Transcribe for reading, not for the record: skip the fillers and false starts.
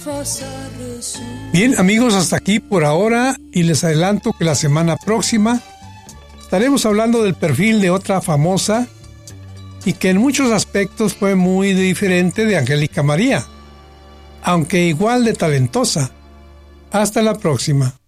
Bien, amigos, hasta aquí por ahora, y les adelanto que la semana próxima estaremos hablando del perfil de otra famosa y que en muchos aspectos fue muy diferente de Angélica María, aunque igual de talentosa. Hasta la próxima.